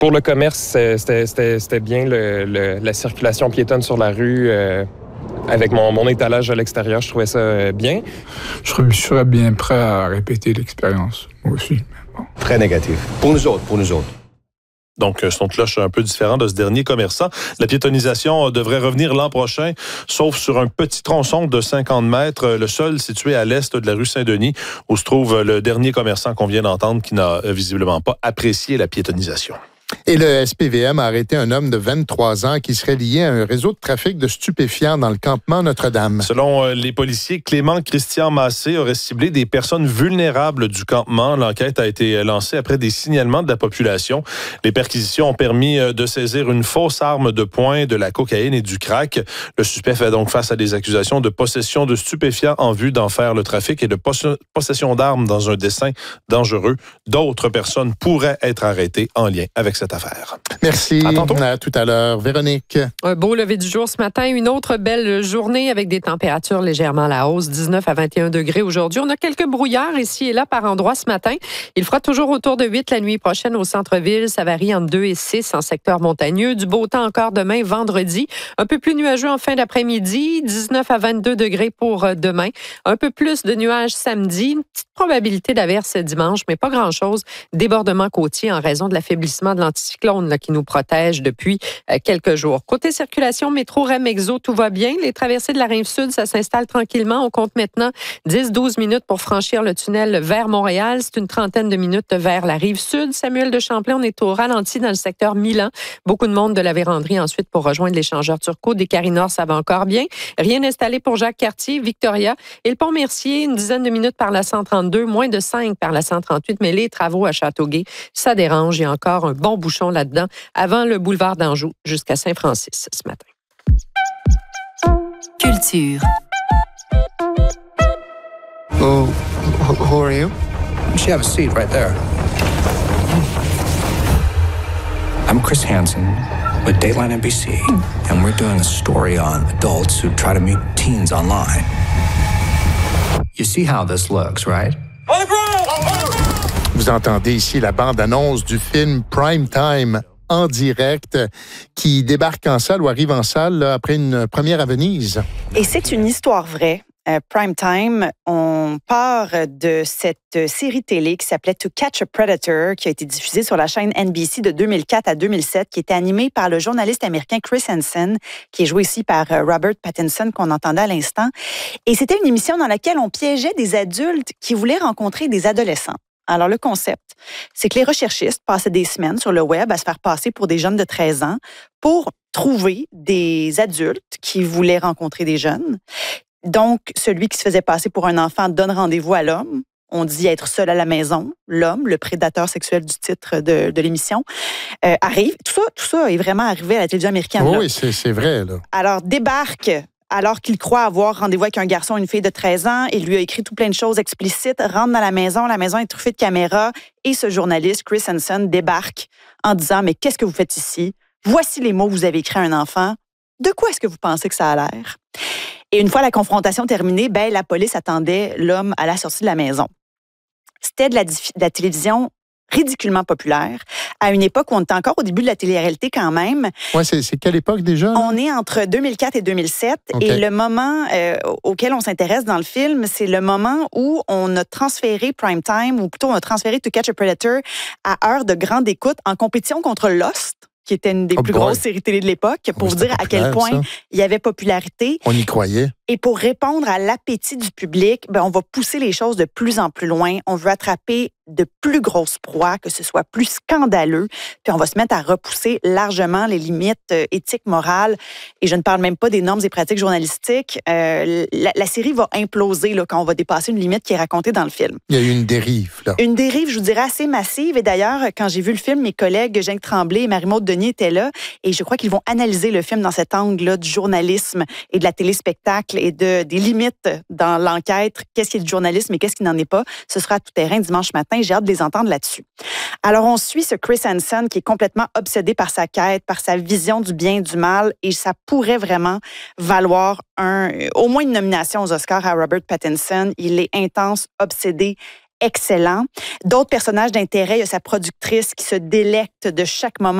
Pour le commerce, c'était bien la circulation piétonne sur la rue. Avec mon étalage à l'extérieur, je trouvais ça bien. Je serais bien prêt à répéter l'expérience, moi aussi. Bon. Très négatif. Pour nous autres. Donc, son cloche un peu différent de ce dernier commerçant. La piétonisation devrait revenir l'an prochain, sauf sur un petit tronçon de 50 mètres, le seul situé à l'est de la rue Saint-Denis, où se trouve le dernier commerçant qu'on vient d'entendre qui n'a visiblement pas apprécié la piétonisation. Et le SPVM a arrêté un homme de 23 ans qui serait lié à un réseau de trafic de stupéfiants dans le campement Notre-Dame. Selon les policiers, Clément Christian Massé aurait ciblé des personnes vulnérables du campement. L'enquête a été lancée après des signalements de la population. Les perquisitions ont permis de saisir une fausse arme de poing, de la cocaïne et du crack. Le suspect fait donc face à des accusations de possession de stupéfiants en vue d'en faire le trafic et de possession d'armes dans un dessein dangereux. D'autres personnes pourraient être arrêtées en lien avec cette affaire. Merci. À tantôt. À tout à l'heure. Véronique. Un beau lever du jour ce matin. Une autre belle journée avec des températures légèrement à la hausse, 19 à 21 degrés aujourd'hui. On a quelques brouillards ici et là par endroits ce matin. Il fera toujours autour de 8 la nuit prochaine au centre-ville. Ça varie entre 2 et 6 en secteur montagneux. Du beau temps encore demain, vendredi. Un peu plus nuageux en fin d'après-midi. 19 à 22 degrés pour demain. Un peu plus de nuages samedi. Une petite probabilité d'averse dimanche, mais pas grand-chose. Débordement côtier en raison de l'affaiblissement de l'anticyclone là, qui nous protège depuis quelques jours. Côté circulation, métro, REM, Exo, tout va bien. Les traversées de la Rive-Sud, ça s'installe tranquillement. On compte maintenant 10-12 minutes pour franchir le tunnel vers Montréal. C'est une trentaine de minutes vers la Rive-Sud. Samuel de Champlain, on est au ralenti dans le secteur Milan. Beaucoup de monde de la Vérandrie ensuite pour rejoindre l'échangeur Turcot. Des Carry-Nord, ça va encore bien. Rien installé pour Jacques-Cartier, Victoria. Et le pont Mercier, une dizaine de minutes par la 132, moins de 5 par la 138. Mais les travaux à Châteauguay, ça dérange. Il y a encore un bon bouchon là-dedans avant le boulevard d'Anjou jusqu'à Saint-Francis ce matin. Culture. Oh, who are you? You have a seat right there. I'm Chris Hansen with Dateline NBC, and we're doing a story on adults who try to meet teens online. You see how this looks, right? Vous entendez ici la bande-annonce du film Prime Time en direct qui débarque en salle ou arrive en salle là, après une première à Venise. Et c'est une histoire vraie. Prime Time, on part de cette série télé qui s'appelait To Catch a Predator, qui a été diffusée sur la chaîne NBC de 2004 à 2007, qui était animée par le journaliste américain Chris Hansen, qui est joué ici par Robert Pattinson, qu'on entendait à l'instant. Et c'était une émission dans laquelle on piégeait des adultes qui voulaient rencontrer des adolescents. Alors, le concept, c'est que les recherchistes passaient des semaines sur le web à se faire passer pour des jeunes de 13 ans pour trouver des adultes qui voulaient rencontrer des jeunes. Donc, celui qui se faisait passer pour un enfant donne rendez-vous à l'homme. On dit être seul à la maison. L'homme, le prédateur sexuel du titre de l'émission, arrive. Tout ça est vraiment arrivé à la télévision américaine. Oh, oui, c'est vrai. Là. Alors, débarque alors qu'il croit avoir rendez-vous avec un garçon ou une fille de 13 ans. Il lui a écrit tout plein de choses explicites. Rentre dans la maison est truffée de caméras. Et ce journaliste, Chris Hansen, débarque en disant « Mais qu'est-ce que vous faites ici? Voici les mots que vous avez écrits à un enfant. De quoi est-ce que vous pensez que ça a l'air? » Et une fois la confrontation terminée, la police attendait l'homme à la sortie de la maison. C'était de la télévision ridiculement populaire, à une époque où on était encore au début de la télé-réalité quand même. Oui, c'est quelle époque déjà? Là? On est entre 2004 et 2007. Okay. Et le moment auquel on s'intéresse dans le film, c'est le moment où on a transféré Prime Time, ou plutôt on a transféré To Catch a Predator à heure de grande écoute en compétition contre Lost, qui était une des plus grosses séries télé de l'époque, pour vous dire à quel point il y avait popularité. On y croyait. Et pour répondre à l'appétit du public, on va pousser les choses de plus en plus loin. On veut attraper de plus grosses proies, que ce soit plus scandaleux, puis on va se mettre à repousser largement les limites éthiques, morales, et je ne parle même pas des normes et pratiques journalistiques. La série va imploser là, quand on va dépasser une limite qui est racontée dans le film. Il y a eu une dérive, là. Une dérive, je vous dirais, assez massive. Et d'ailleurs, quand j'ai vu le film, mes collègues Jacques Tremblay et Marie-Maude Denis étaient là, et je crois qu'ils vont analyser le film dans cet angle-là du journalisme et de la téléspectacle et des limites dans l'enquête. Qu'est-ce qui est du journalisme et qu'est-ce qui n'en est pas? Ce sera à tout terrain dimanche matin. J'ai hâte de les entendre là-dessus. Alors, on suit ce Chris Hansen qui est complètement obsédé par sa quête, par sa vision du bien et du mal, et ça pourrait vraiment valoir au moins une nomination aux Oscars à Robert Pattinson. Il est intense, obsédé, excellent. D'autres personnages d'intérêt, il y a sa productrice qui se délecte de chaque moment